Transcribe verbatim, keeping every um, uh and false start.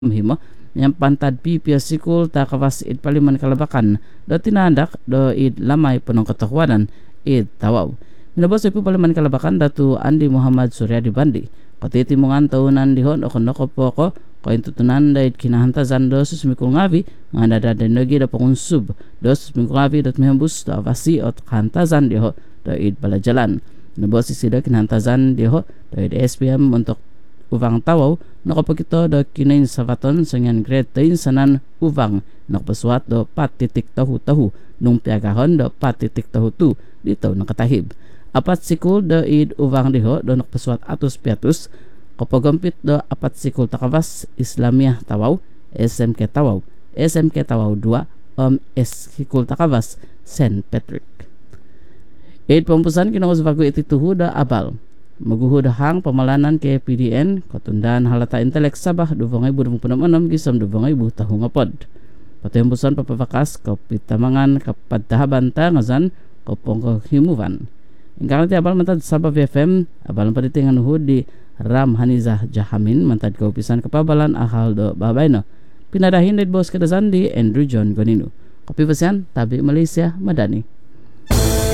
himo yang pantad pipia sikul ta kawas it paliman kalabakan do tinandak do it lamay punong katahuanan it tawaw. Minabos ipo paliman kalabakan datu Andi Muhammad Suryadi Bandi katitimungan tahunan dihon o konoko poko ko intutunan da it kinahantazan do susmikul ngavi nga nadadanogi da pangunsub do susmikul ngavi dat mihambus do avasi ot kantazan diho do it balajalan. Minabos isida kinahantazan diho do it S P M untuk uvang tawaw nakapagito do kinain sa vaton sa ngan grade tain sanan uvang nakapaswat do patitik tahu-tahu nung piagahon do patitik tahu-tu dito nakatahib. Apat sikul do id uvang diho do nakapaswat atus piatus kapagampit do apat sikul takawas Islamiyah tawaw S M K tawaw S M K tawaw dua om S sikul takawas Saint Patrick. Id pampusan kinawas bago iti tuhu da abal maguhudahang pamalanan kay P D N katundaan halata intelek sabah duvangay budong punamanam gisam duvangay buhtahu nga pod. Patayambusan papabakas kapitamangan kapadtahaban ta ngazan kapong himuvan. Ingkang ti abal mantad sabah V F M abal paditingan uhud di Ram Hanizah Jahamin mantad kaupisan kapabalan ahal do babay no. Pinadahin dit bos kadazan di Andrew John Gonino. Kopi pasyan tabi Malaysia Madani.